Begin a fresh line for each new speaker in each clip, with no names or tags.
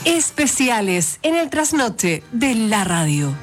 Especiales en el trasnoche de la radio.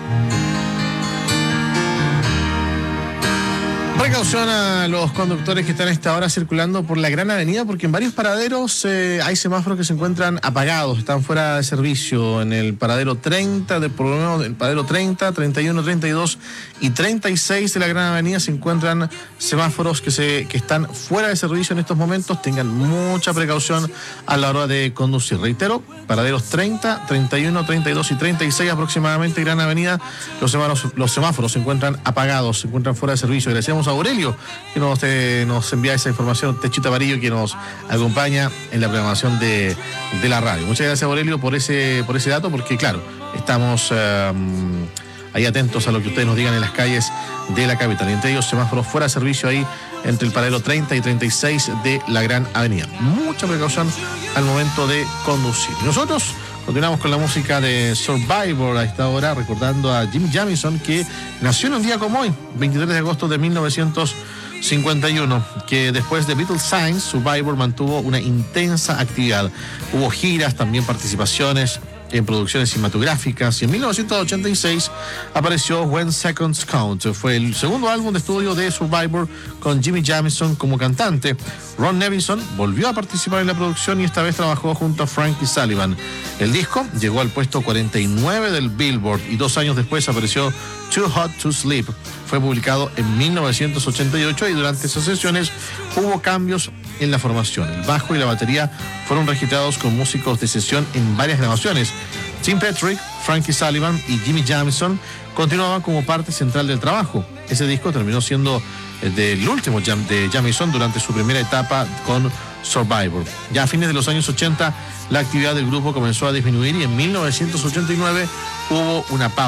Precaución a los conductores que están a esta hora circulando por la Gran Avenida, porque en varios paraderos hay semáforos que se encuentran apagados, están fuera de servicio. En el paradero 30, por lo menos el paradero 30, 31, 32 y 36 de la Gran Avenida se encuentran semáforos que están fuera de servicio en estos momentos. Tengan mucha precaución a la hora de conducir. Reitero, paraderos 30, 31, 32 y 36 aproximadamente, Gran Avenida, los semáforos se encuentran apagados, se encuentran fuera de servicio. Agradecemos a Aurelio que nos envía esa información, Techito Amarillo, que nos acompaña en la programación de la radio. Muchas gracias, Aurelio, por ese dato, porque claro, estamos ahí atentos a lo que ustedes nos digan en las calles de la capital, y entre ellos semáforos fuera de servicio ahí entre el paradero 30 y 36 de la Gran Avenida. Mucha precaución al momento de conducir. Y nosotros continuamos con la música de Survivor a esta hora, recordando a Jim Jamison, que nació en un día como hoy, 23 de agosto de 1951, que después de Beatles Signs, Survivor mantuvo una intensa actividad. Hubo giras, también participaciones en producciones cinematográficas, y en 1986 apareció When Seconds Count. Fue el segundo álbum de estudio de Survivor con Jimmy Jamison como cantante. Ron Nevison volvió a participar en la producción y esta vez trabajó junto a Frankie Sullivan. El disco llegó al puesto 49 del Billboard y 2 años después apareció Too Hot to Sleep. Fue publicado en 1988 y durante esas sesiones hubo cambios en la formación. El bajo y la batería fueron registrados con músicos de sesión en varias grabaciones. Tim Patrick, Frankie Sullivan y Jimmy Jamison continuaban como parte central del trabajo. Ese disco terminó siendo el último de Jamison durante su primera etapa con Survivor. Ya a fines de los años 80, la actividad del grupo comenzó a disminuir y en 1989 hubo una pausa.